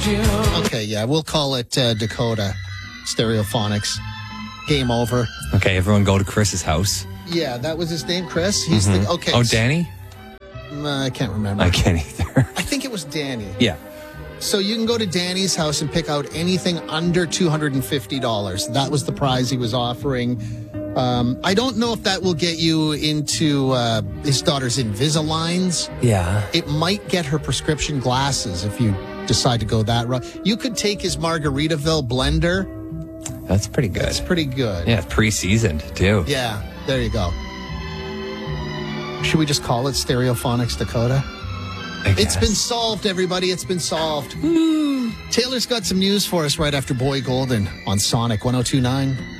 Okay, yeah, we'll call it Dakota Stereophonics. Game over. Okay, everyone go to Chris's house. Yeah, that was his name, Chris. He's the okay. Oh, Danny? I can't remember. I can't either. I think it was Danny. Yeah. So you can go to Danny's house and pick out anything under $250. That was the prize he was offering. I don't know if that will get you into his daughter's Invisaligns. Yeah. It might get her prescription glasses if you decide to go that route. You could take his Margaritaville blender. That's pretty good. That's pretty good. Yeah, pre-seasoned, too. Yeah, there you go. Should we just call it Stereophonics Dakota? It's been solved, everybody. It's been solved. Taylor's got some news for us right after Boy Golden on Sonic 102.9.